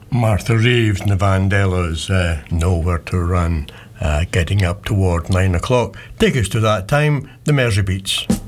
Martha Reeves and the Vandellas, Nowhere to Run, getting up toward 9 o'clock. Take us to that time, the Mersey Beats.